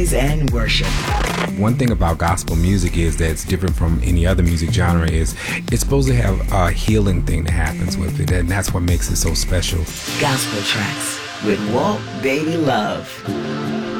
And worship. One thing about gospel music is that it's different from any other music genre is it's supposed to have a healing thing that happens with it, and that's what makes it so special. Gospel tracks with Walt Baby Love.